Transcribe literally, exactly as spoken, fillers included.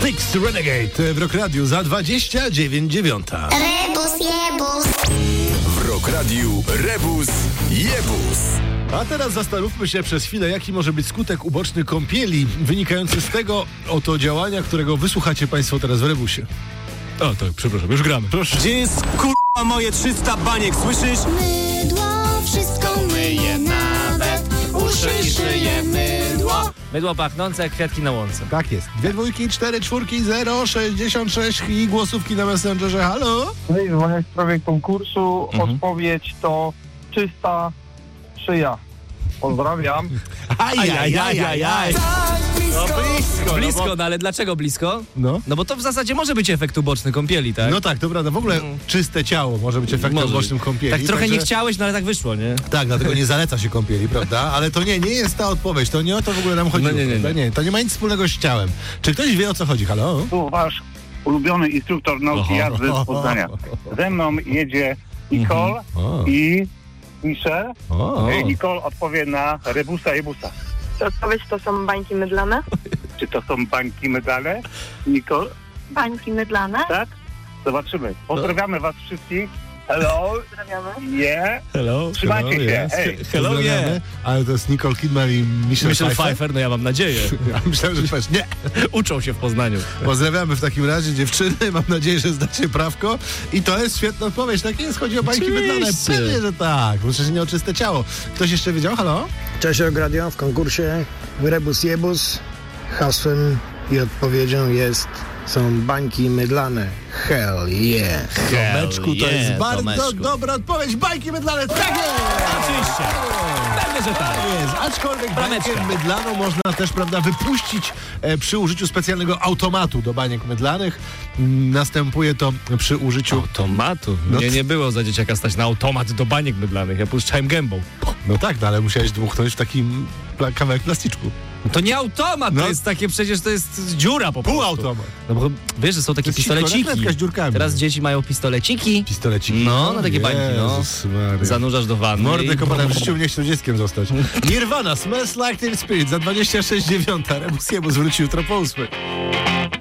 Styx Renegade w Rock Radiu za dwadzieścia dziewięć dziewiąta. Rebus jebus. W Rock Radiu Rebus jebus. A teraz zastanówmy się przez chwilę, jaki może być skutek uboczny kąpieli wynikający z tego oto działania, którego wysłuchacie państwo teraz w Rebusie. O, tak, przepraszam, już gramy. Proszę. Gdzie jest k***a moje trzysta baniek, słyszysz? Mydło wszystko myje, nawet uszy i szyję mydło. Mydło pachnące jak kwiatki na łące. Tak jest. Dwie dwójki, cztery czwórki, zero, sześćdziesiąt sześć i głosówki na Messengerze. Halo? No i dzwonię w sprawie konkursu. Mhm. Odpowiedź to czysta szyja. Pozdrawiam. Ajajajajaj. No blisko. Blisko, No, no ale dlaczego blisko? no. No bo to w zasadzie może być efekt uboczny kąpieli, tak? No tak, to prawda. W ogóle czyste ciało może być efektem Może ubocznym być. kąpieli. Tak trochę także- nie chciałeś, no ale tak wyszło, nie? Tak, dlatego nie zaleca się kąpieli, prawda? Ale to nie, nie jest ta odpowiedź. To nie o to w ogóle nam chodziło. No nie, nie, nie. prawda? nie. To nie ma nic wspólnego z ciałem. Czy ktoś wie, o co chodzi? Halo? Tu wasz ulubiony instruktor nauki Oho. jazdy z Poznania. Ze mną jedzie Nicole O. i Michel. O. Ej, Nicole odpowie na Rebusa Jebusa. Odpowiedź to są bańki mydlane? Czy to są bańki medale? Nicole? Bańki mydlane? Tak? Zobaczymy. Pozdrawiamy was wszystkich. Hello. Pozdrawiamy. Yeah. Hello. Trzymajcie Hello, się. yes. Hej. Hello, Pozdrawiamy. yeah. Ale to jest Nicole Kidman i Michelle, Michelle Pfeiffer. Pfeiffer, no ja mam nadzieję. Ja myślałem, że powiesz, nie. Uczą się w Poznaniu. Pozdrawiamy w takim razie dziewczyny. Mam nadzieję, że zdacie prawko. I to jest świetna odpowiedź. Tak jest, chodzi o bańki Oczywiście. mydlane. Pewnie, że tak. Bo przecież nie o czyste ciało. Ktoś jeszcze wiedział? Halo? Cześć Rock Radio, w konkursie Rebus Jebus hasłem i odpowiedzią jest są bańki mydlane. Hell yeah. Tomeczku, to yeah, jest bardzo Tomeczku. dobra odpowiedź. Bańki mydlane. Tak jest! Oczywiście. Pewnie, że tak. Jest, aczkolwiek Brameczka. bańkę mydlaną można też, prawda, wypuścić e, przy użyciu specjalnego automatu do baniek mydlanych. Mm, Następuje to przy użyciu... Automatu. No Mnie t- nie było za dzieciaka stać na automat do baniek mydlanych. Ja puszczałem gębą. No tak, no ale musiałeś dmuchnąć w takim pla- kawałek plasticzku. To nie automat, No. to jest takie, przecież to jest dziura po prostu. Półautomat. No bo wiesz, że są takie To jest ręka pistoleciki. z dziurkami. Teraz dzieci mają pistoleciki. Pistoleciki. No, na takie bańki, no. Jezus Maria. Zanurzasz do wanny. Mordę i- kopana, w życiu nie chciał dzieckiem zostać. Nirvana, Smells Like Teen Spirit za dwadzieścia sześć dziewiąta. Rebus Jebus wróci jutro po ósmej.